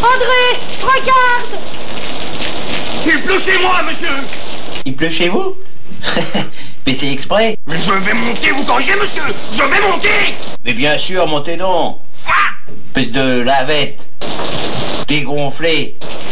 André, regarde! Il pleut chez moi, monsieur! Il pleut chez vous? Mais c'est exprès. Mais je vais monter, vous corrigez, monsieur! Je vais monter! Mais bien sûr, montez donc. Ah! Espèce de lavette. Dégonflé.